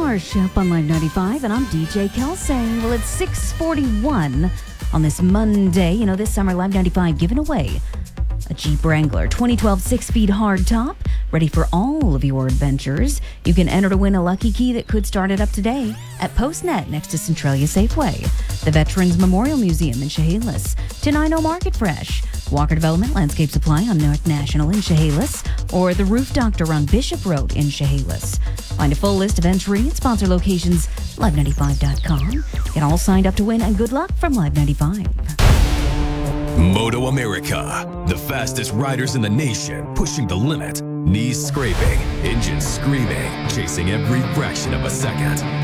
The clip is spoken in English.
Marsh up on Live 95, and I'm DJ Kelsey. Well, it's 6:41 on this Monday. You know, this summer, Live 95 giving away a Jeep Wrangler 2012 6-speed hardtop, ready for all of your adventures. You can enter to win a lucky key that could start it up today at PostNet next to Centralia Safeway, the Veterans Memorial Museum in Chehalis, Tenino Market Fresh, Walker Development Landscape Supply on North National in Chehalis, or the Roof Doctor on Bishop Road in Chehalis. Find a full list of entry and sponsor locations, live95.com. Get all signed up to win, and good luck from Live 95. Moto America, the fastest riders in the nation, pushing the limit, knees scraping, engines screaming, chasing every fraction of a second.